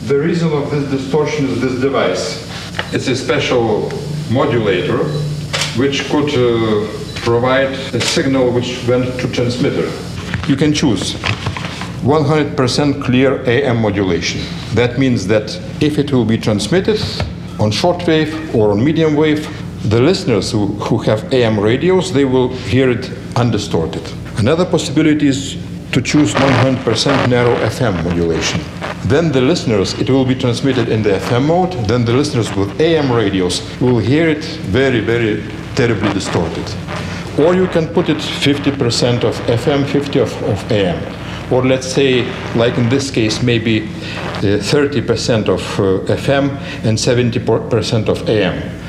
The reason of this distortion is this device. It's a special modulator which could provide a signal which went to transmitter. You can choose 100% clear AM modulation. That means that if it will be transmitted on shortwave or on medium wave, the listeners who have AM radios, they will hear it undistorted. Another possibility is to choose 100% narrow FM modulation. Then the listeners, it will be transmitted in the FM mode, then the listeners with AM radios will hear it very, very terribly distorted. Or you can put it 50% of FM, 50% of AM. Or let's say, like in this case, maybe 30% of FM and 70% of AM.